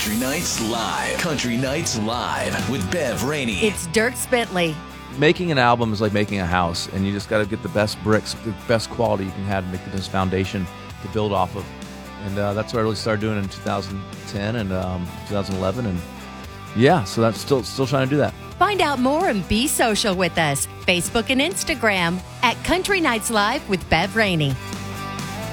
Country Nights Live. Country Nights Live with Bev Rainey. It's Dierks Bentley. Making an album is like making a house, and you just got to get the best bricks, the best quality you can have to make this foundation to build off of. And that's what I really started doing in 2010 and 2011. And yeah, so that's still trying to do that. Find out more and be social with us. Facebook and Instagram at Country Nights Live with Bev Rainey.